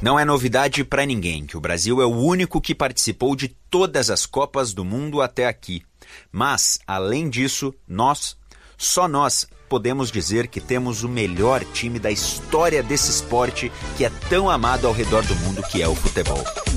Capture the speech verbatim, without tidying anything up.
Não é novidade para ninguém que o Brasil é o único que participou de todas as Copas do Mundo até aqui. Mas, além disso, nós, só nós, podemos dizer que temos o melhor time da história desse esporte que é tão amado ao redor do mundo, que é o futebol.